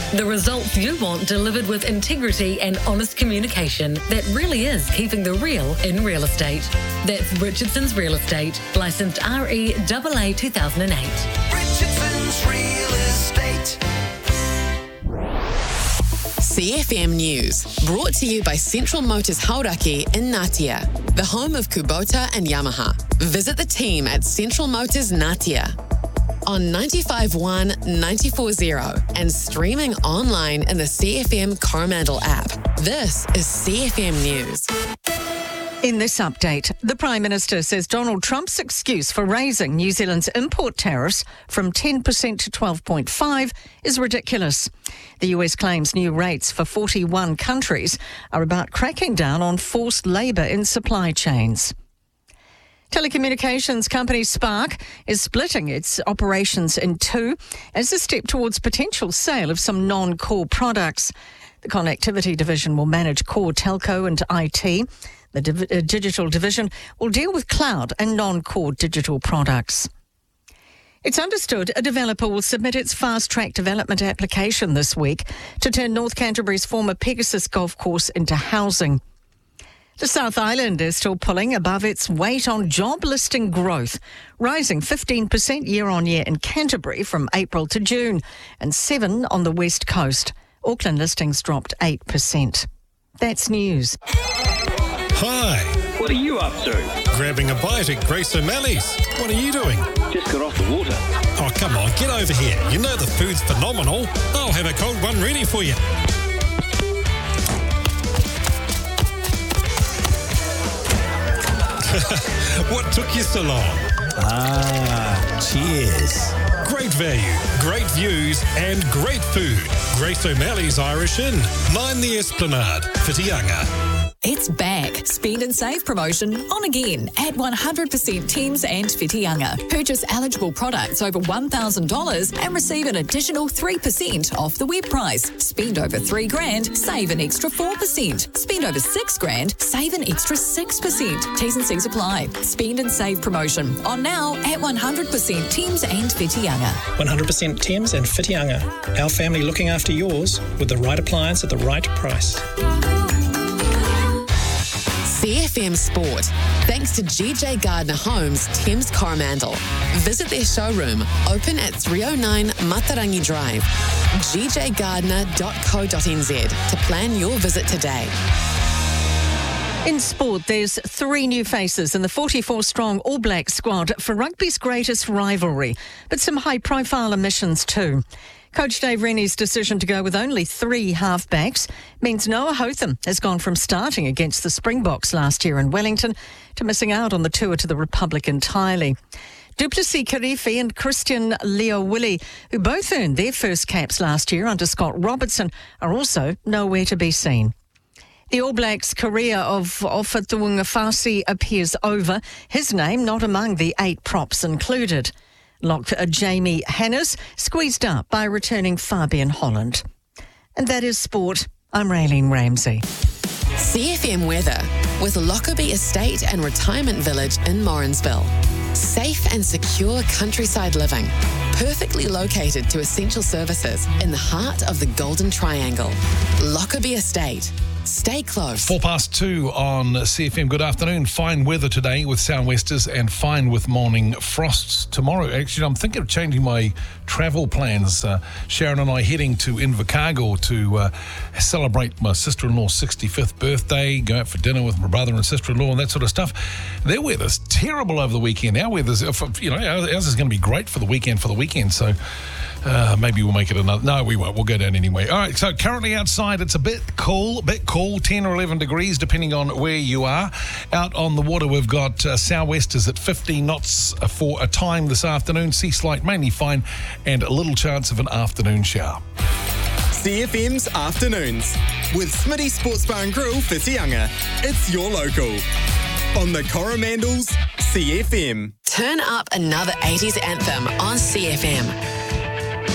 The results you want delivered with integrity and honest communication that really is keeping the real in real estate. That's Richardson's Real Estate, licensed REAA 2008. Richardson's Real Estate. CFM News, brought to you by Central Motors Hauraki in Ngatea, the home of Kubota and Yamaha. Visit the team at Central Motors Ngatea on 95.1, 94.0 and streaming online in the CFM Coromandel app. This is CFM News. In this update, the Prime Minister says Donald Trump's excuse for raising New Zealand's import tariffs from 10% to 12.5% is ridiculous. The US claims new rates for 41 countries are about cracking down on forced labour in supply chains. Telecommunications company Spark is splitting its operations in two as a step towards potential sale of some non-core products. The connectivity division will manage core telco and IT. The digital division will deal with cloud and non-core digital products. It's understood a developer will submit its fast-track development application this week to turn North Canterbury's former Pegasus golf course into housing. The South Island is still pulling above its weight on job listing growth, rising 15% year-on-year in Canterbury from April to June and 7% on the West Coast. Auckland listings dropped 8%. That's news. Hi. What are you up to? Grabbing a bite at Grace O'Malley's. What are you doing? Just got off the water. Oh, come on, get over here. You know the food's phenomenal. I'll have a cold one ready for you. What took you so long? Cheers. Great value, great views and great food. Grace O'Malley's Irish Inn, 9 the Esplanade, Whitianga. It's back. Spend and save promotion on again at 100% Thames and Whitianga. Purchase eligible products over $1,000 and receive an additional 3% off the web price. Spend over $3,000, save an extra 4%. Spend over $6,000, save an extra 6%. T's and C's apply. Spend and save promotion on now at 100% Thames and Whitianga. 100% Thames and Whitianga. Our family looking after yours with the right appliance at the right price. CFM Sport, thanks to GJ Gardner Homes, Thames Coromandel. Visit their showroom, open at 309 Matarangi Drive, gjgardner.co.nz to plan your visit today. In sport, there's 3 new faces in the 44-strong All Black squad for rugby's greatest rivalry, but some high-profile omissions too. Coach Dave Rennie's decision to go with only 3 halfbacks means Noah Hotham has gone from starting against the Springboks last year in Wellington to missing out on the tour to the Republic entirely. Duplessis Kirifi and Christian Leowilli, who both earned their first caps last year under Scott Robertson, are also nowhere to be seen. The All Blacks' career of Ofa Tuungafasi appears over, his name not among the 8 props included. Lock Jamie Hannes squeezed up by returning Fabian Holland. And that is sport. I'm Raylene Ramsey. CFM weather with Lockerbie Estate and Retirement Village in Morrinsville. Safe and secure countryside living, perfectly located to essential services in the heart of the Golden Triangle. Lockerbie Estate. Stay close. 2:04 on CFM. Good afternoon. Fine weather today with sou'westers and fine with morning frosts tomorrow. Actually, I'm thinking of changing my travel plans. Sharon and I heading to Invercargill to celebrate my sister-in-law's 65th birthday, go out for dinner with my brother and sister-in-law and that sort of stuff. Their weather's terrible over the weekend. Our weather's, ours is going to be great for the weekend, so maybe we'll make it another. No, we won't. We'll go down anyway. All right, so currently outside it's a bit cool, 10 or 11 degrees, depending on where you are. Out on the water, we've got sou'westers at 15 knots for a time this afternoon. Sea slight, mainly fine, and a little chance of an afternoon shower. CFM's Afternoons with Smitty Sports Bar and Grill, Whitianga. It's your local. On the Coromandel's CFM. Turn up another 80s anthem on CFM.